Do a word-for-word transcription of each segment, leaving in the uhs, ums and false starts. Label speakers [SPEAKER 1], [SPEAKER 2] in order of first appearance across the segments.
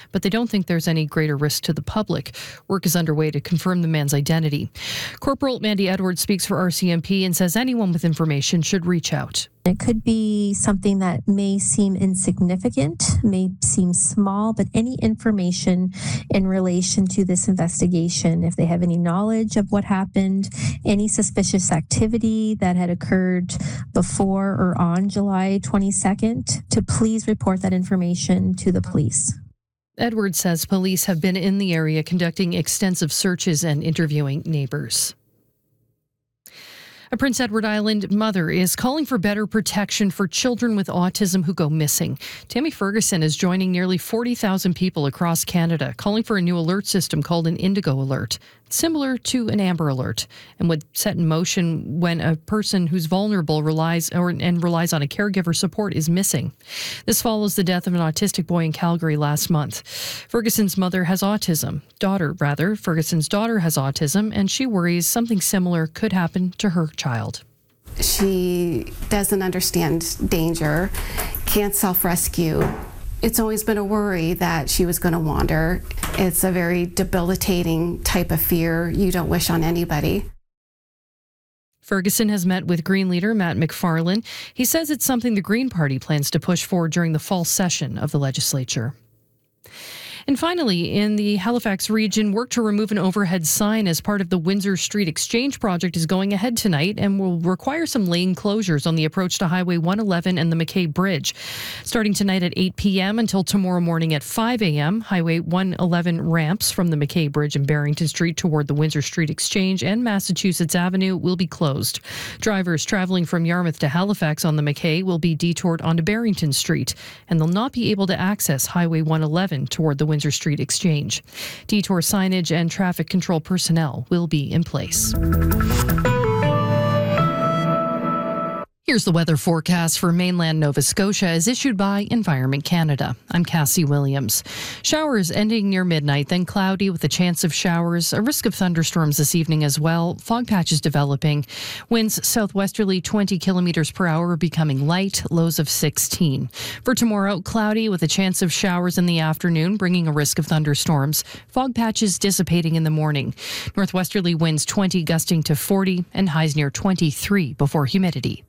[SPEAKER 1] but they don't think there's any greater risk to the public. Work is underway to confirm the man's identity. Corporal Mandy Edwards speaks for R C M P and says anyone with information should reach out.
[SPEAKER 2] It could be something that may seem insignificant, may seem small, but any information in relation to this investigation, if they have any knowledge of what happened, any suspicious activity that had occurred before or on July twenty-second, to please report that information to the police.
[SPEAKER 1] Edwards says police have been in the area conducting extensive searches and interviewing neighbors. A Prince Edward Island mother is calling for better protection for children with autism who go missing. Tammy Ferguson is joining nearly forty thousand people across Canada, calling for a new alert system called an Indigo Alert, similar to an Amber Alert, and would set in motion when a person who's vulnerable relies or and relies on a caregiver support is missing. This follows the death of an autistic boy in Calgary last month. Ferguson's mother has autism. Daughter, rather, Ferguson's daughter has autism, and she worries something similar could happen to her child.
[SPEAKER 3] She doesn't understand danger, can't self-rescue. It's always been a worry that she was going to wander. It's a very debilitating type of fear you don't wish on anybody.
[SPEAKER 1] Ferguson has met with Green leader Matt McFarlane. He says it's something the Green Party plans to push for during the fall session of the legislature. And finally, in the Halifax region, work to remove an overhead sign as part of the Windsor Street Exchange project is going ahead tonight and will require some lane closures on the approach to Highway one eleven and the McKay Bridge. Starting tonight at eight p.m. until tomorrow morning at five a.m., Highway one eleven ramps from the McKay Bridge and Barrington Street toward the Windsor Street Exchange and Massachusetts Avenue will be closed. Drivers traveling from Yarmouth to Halifax on the McKay will be detoured onto Barrington Street, and they'll not be able to access Highway one eleven toward the Windsor Street Exchange. Detour signage and traffic control personnel will be in place. Here's the weather forecast for mainland Nova Scotia as issued by Environment Canada. I'm Cassie Williams. Showers ending near midnight, then cloudy with a chance of showers, a risk of thunderstorms this evening as well. Fog patches developing. Winds southwesterly twenty kilometers per hour becoming light, lows of sixteen. For tomorrow, cloudy with a chance of showers in the afternoon, bringing a risk of thunderstorms. Fog patches dissipating in the morning. Northwesterly winds twenty gusting to forty and highs near twenty-three before humidity.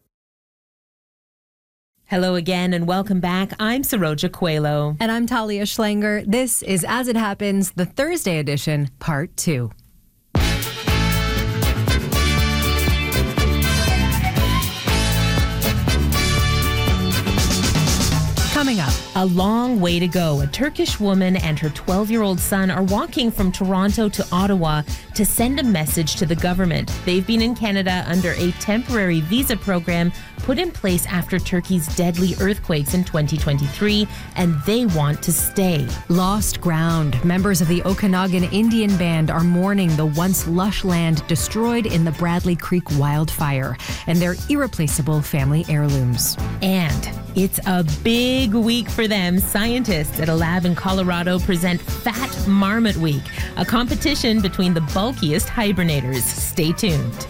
[SPEAKER 4] Hello again and welcome back. I'm Saroja Coelho.
[SPEAKER 5] And I'm Talia Schlanger. This is As It Happens, the Thursday edition, part two. Coming up,
[SPEAKER 4] a long way to go. A Turkish woman and her twelve-year-old son are walking from Toronto to Ottawa to send a message to the government. They've been in Canada under a temporary visa program put in place after Turkey's deadly earthquakes in twenty twenty-three, and they want to stay.
[SPEAKER 5] Lost ground. Members of the Okanagan Indian Band are mourning the once lush land destroyed in the Bradley Creek wildfire and their irreplaceable family heirlooms.
[SPEAKER 4] And it's a big week for them. Scientists at a lab in Colorado present Fat Marmot Week, a competition between the bulkiest hibernators. Stay tuned.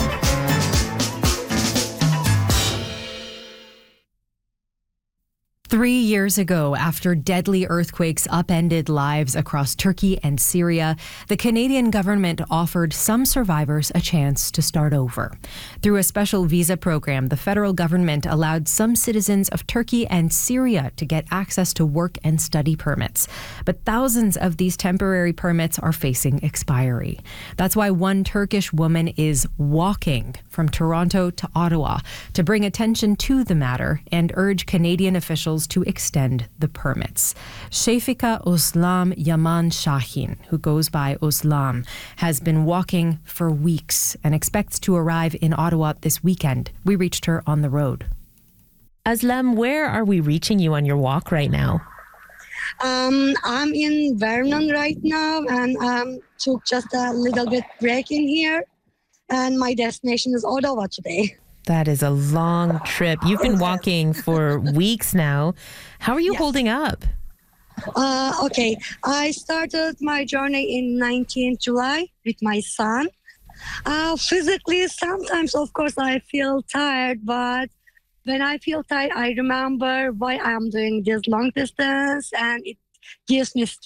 [SPEAKER 5] Three years ago, after deadly earthquakes upended lives across Turkey and Syria, the Canadian government offered some survivors a chance to start over. Through a special visa program, the federal government allowed some citizens of Turkey and Syria to get access to work and study permits. But thousands of these temporary permits are facing expiry. That's why one Turkish woman is walking from Toronto to Ottawa to bring attention to the matter and urge Canadian officials to extend the permits. Shefika Oslam Yaman Shahin, who goes by Oslam, has been walking for weeks and expects to arrive in Ottawa this weekend. We reached her on the road.
[SPEAKER 4] Aslam, where are we reaching you on your walk right now?
[SPEAKER 6] Um, I'm in Vernon right now and um, took just a little bit break in here. And my destination is Ottawa today.
[SPEAKER 4] That is a long trip. You've been walking for weeks now. How are you yes. holding up?
[SPEAKER 6] Uh, okay, I started my journey in nineteenth of July with my son. Uh, physically, sometimes, of course, I feel tired, but when I feel tired, I remember why I'm doing this long distance, and it gives me